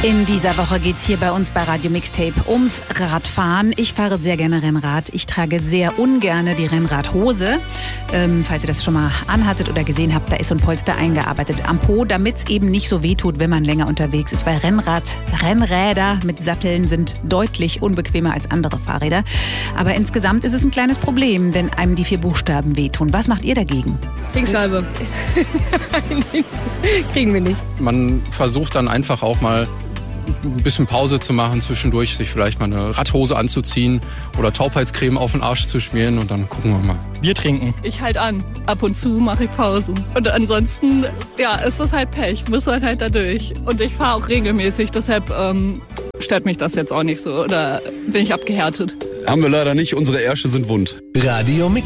In dieser Woche geht's hier bei uns bei Radio Mixtape ums Radfahren. Ich fahre sehr gerne Rennrad. Ich trage sehr ungerne die Rennradhose. Falls ihr das schon mal anhattet oder gesehen habt, da ist so ein Polster eingearbeitet am Po, damit es eben nicht so wehtut, wenn man länger unterwegs ist. Weil Rennräder mit Satteln sind deutlich unbequemer als andere Fahrräder. Aber insgesamt ist es ein kleines Problem, wenn einem die 4 Buchstaben wehtun. Was macht ihr dagegen? Zinksalbe. Kriegen wir nicht. Man versucht dann einfach auch mal ein bisschen Pause zu machen zwischendurch, sich vielleicht mal eine Radhose anzuziehen oder Taubheitscreme auf den Arsch zu schmieren und dann gucken wir mal. Bier trinken. Ich halt an. Ab und zu mache ich Pausen. Und ansonsten, ja, ist das halt Pech. Muss man halt da durch. Und ich fahre auch regelmäßig, deshalb stört mich das jetzt auch nicht so. Oder bin ich abgehärtet. Haben wir leider nicht. Unsere Ärsche sind wund. Radio Mix.